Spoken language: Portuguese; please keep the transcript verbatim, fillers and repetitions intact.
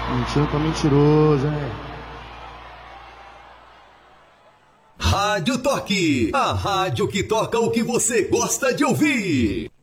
Mentindo tá mentiroso, hein? Rádio Toque, a rádio que toca o que você gosta de ouvir.